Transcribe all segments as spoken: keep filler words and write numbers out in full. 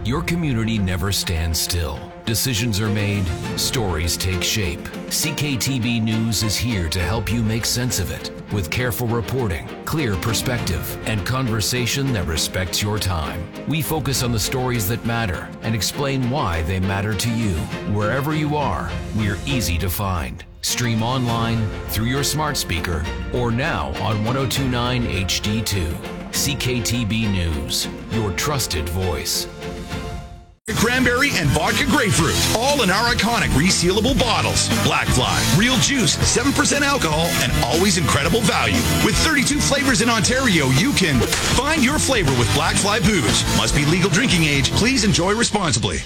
Your community never stands still. Decisions are made, stories take shape. C K T B News is here to help you make sense of it with careful reporting, clear perspective, and conversation that respects your time. We focus on the stories that matter and explain why they matter to you. Wherever you are, we're easy to find. Stream online, through your smart speaker, or now on one oh two point nine H D two. C K T B News, your trusted voice. Cranberry and vodka grapefruit, all in our iconic resealable bottles. Black Fly, real juice, seven percent alcohol, and always incredible value. With thirty-two flavors in Ontario, you can find your flavor with Black Fly booze. Must be legal drinking age. Please enjoy responsibly.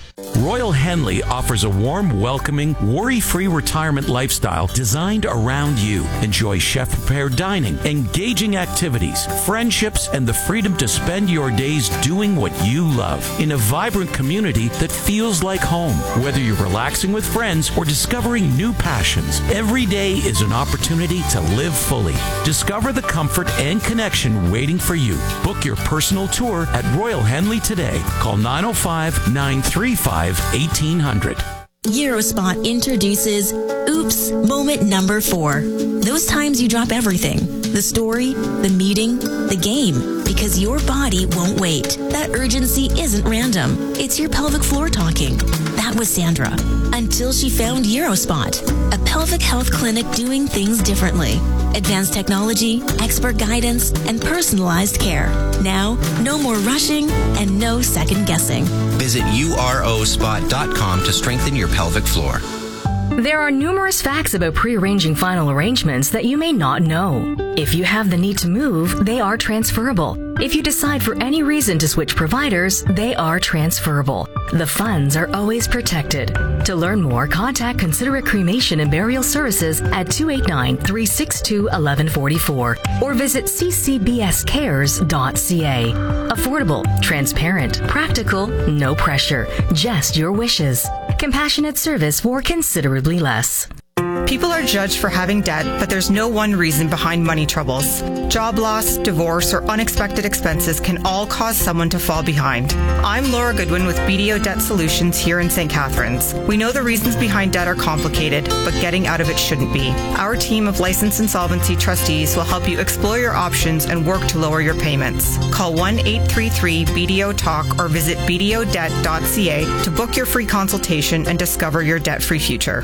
Royal Henley offers a warm, welcoming, worry-free retirement lifestyle designed around you. Enjoy chef-prepared dining, engaging activities, friendships, and the freedom to spend your days doing what you love in a vibrant community that feels like home. Whether you're relaxing with friends or discovering new passions, every day is an opportunity to live fully. Discover the comfort and connection waiting for you. Book your personal tour at Royal Henley today. Call nine oh five, nine three five, eighteen hundred. Eurospot introduces Oops Moment Number Four. Those times you drop everything. The story, the meeting, the game. Because your body won't wait. That urgency isn't random. It's your pelvic floor talking. That was Sandra. Until she found Eurospot, a pelvic health clinic doing things differently. Advanced technology, expert guidance, and personalized care. Now, no more rushing and no second guessing. Visit U R O spot dot com to strengthen your pelvic floor. There are numerous facts about pre-arranging final arrangements that you may not know. If you have the need to move, they are transferable. If you decide for any reason to switch providers, they are transferable. The funds are always protected. To learn more, contact Considerate Cremation and Burial Services at two eight nine, three six two, one one four four or visit c c b s cares dot c a. Affordable, transparent, practical, no pressure, just your wishes. Compassionate service for considerably less. People are judged for having debt, but there's no one reason behind money troubles. Job loss, divorce, or unexpected expenses can all cause someone to fall behind. I'm Laura Goodwin with B D O Debt Solutions here in Saint Catharines. We know the reasons behind debt are complicated, but getting out of it shouldn't be. Our team of licensed insolvency trustees will help you explore your options and work to lower your payments. Call one eight three three B D O talk or visit b d o debt dot c a to book your free consultation and discover your debt-free future.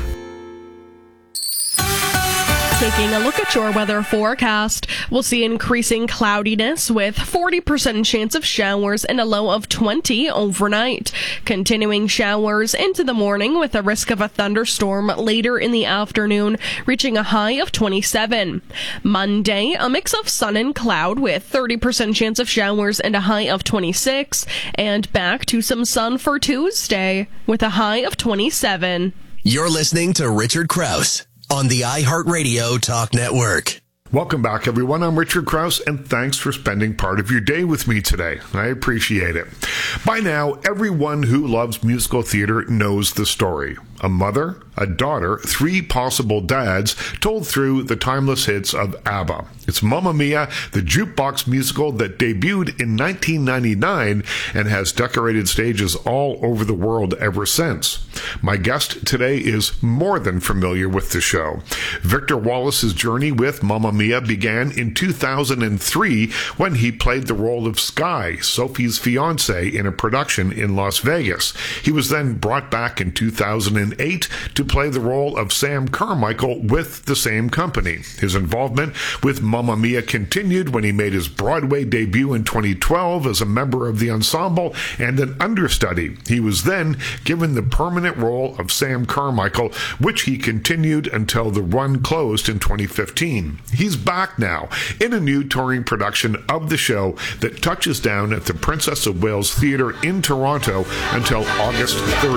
Taking a look at your weather forecast, we'll see increasing cloudiness with forty percent chance of showers and a low of twenty overnight. Continuing showers into the morning with a risk of a thunderstorm later in the afternoon, reaching a high of twenty-seven. Monday, a mix of sun and cloud with thirty percent chance of showers and a high of twenty-six. And back to some sun for Tuesday with a high of twenty-seven. You're listening to Richard Krause on the iHeartRadio Talk Network. Welcome back, everyone. I'm Richard Krause, and thanks for spending part of your day with me today. I appreciate it. By now, everyone who loves musical theater knows the story. A mother, a daughter, three possible dads, told through the timeless hits of ABBA. It's Mamma Mia, the jukebox musical that debuted in nineteen ninety-nine and has decorated stages all over the world ever since. My guest today is more than familiar with the show. Victor Wallace's journey with Mamma Mia began in two thousand three when he played the role of Sky, Sophie's fiancé, in a production in Las Vegas. He was then brought back in two thousand eight to play the role of Sam Carmichael with the same company. His involvement with Mamma Mia continued when he made his Broadway debut in twenty twelve as a member of the ensemble and an understudy. He was then given the permanent role of Sam Carmichael, which he continued until the run closed in twenty fifteen. He's back now in a new touring production of the show that touches down at the Princess of Wales Theatre in Toronto until August thirtieth.